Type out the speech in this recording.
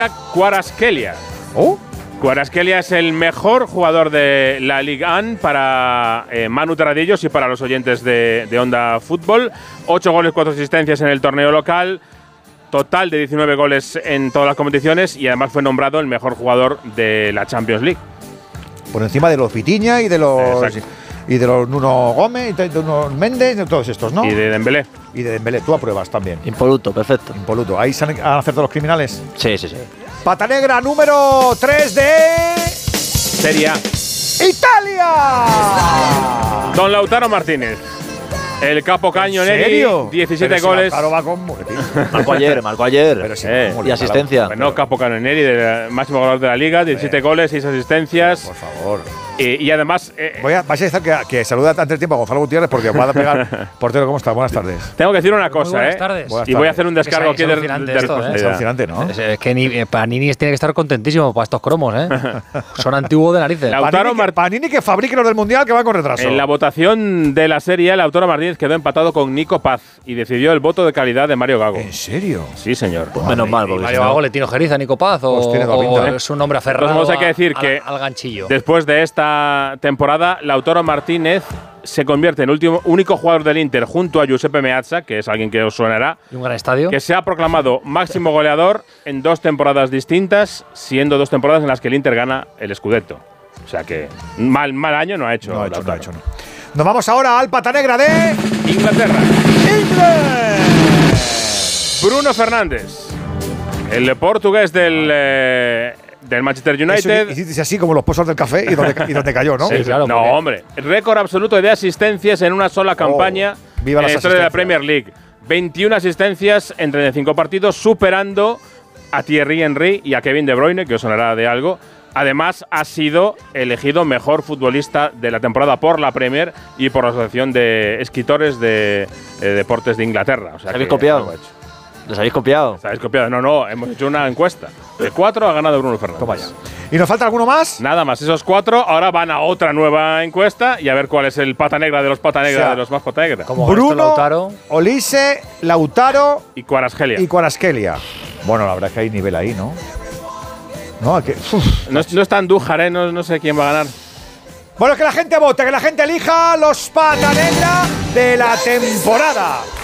Kvaratskhelia. Kvaratskhelia es el mejor jugador de la Ligue 1 para Manu Terradillos y para los oyentes de Onda Fútbol. 8 goles, 4 asistencias en el torneo local. Total de 19 goles en todas las competiciones y además fue nombrado el mejor jugador de la Champions League. Por encima de los Vitinha y de los Nuno Gómez, y de Nuno Méndez, de todos estos, ¿no? Y de Dembélé. Y de Dembélé, tú apruebas también. Impoluto, perfecto. Impoluto. ¿Ahí han acertado los criminales? Sí. Pata negra número 3 de… Serie A. ¡Italia! Don Lautaro Martínez. El capo caño Neri, 17 goles. Claro, va con… Marcó ayer. Pero sí, y asistencia. No, capo caño Neri, máximo goleador de la liga, 17 goles, 6 asistencias. Por favor. Y además… vais a decir que saluda antes del tiempo a Gonzalo Gutiérrez porque va a pegar… Portero, ¿cómo estás? Buenas tardes. Tengo que decir una cosa, buenas tardes. Y voy a hacer un descargo aquí de responsabilidad. Es alucinante, ¿no? Es que Panini tiene que estar contentísimo para estos cromos, ¿eh? Son antiguos de narices. Panini que fabrique los del Mundial que va con retraso. En la votación de la serie, Lautaro Martínez quedó empatado con Nico Paz y decidió el voto de calidad de Mario Gago. ¿En serio? Sí, señor. Pues menos mal, porque Mario Gago le tiene ojeriza a Nico Paz o es un hombre aferrado hay que decir que al ganchillo. Después de esta temporada, Lautaro Martínez se convierte en el único jugador del Inter junto a Giuseppe Meazza, que es alguien que os sonará, ¿Y un gran estadio? que se ha proclamado máximo goleador en 2 temporadas distintas, siendo 2 temporadas en las que el Inter gana el Scudetto. O sea que mal año no ha hecho. No ha hecho. Nos vamos ahora al pata negra de… Inglaterra. ¡Inglaterra! Bruno Fernández, el portugués del Manchester United. Hiciste así como los pozos del café y donde cayó, ¿no? Sí, claro. No, hombre. Récord absoluto de asistencias en una sola campaña viva en las la historia de la asistencias. Premier League. 21 asistencias en 35 partidos, superando a Thierry Henry y a Kevin De Bruyne, que os sonará de algo. Además, ha sido elegido mejor futbolista de la temporada por la Premier y por la Asociación de Escritores de Deportes de Inglaterra. O sea, ¿Habéis copiado? ¿Les habéis copiado? ¿Sabéis copiado? No, hemos hecho una encuesta. De 4 ha ganado Bruno Fernández. Toma ya. ¿Y nos falta alguno más? Nada más, esos 4 ahora van a otra nueva encuesta y a ver cuál es el pata negra de los pata negra de los más pata negra. Como Bruno, Lautaro. Olise, Lautaro Y Kvaratskhelia. y Kvaratskhelia. Bueno, la verdad es que hay nivel ahí, ¿no? No está Andújar, no sé quién va a ganar. Bueno, que la gente vote, que la gente elija los pata negra de la temporada.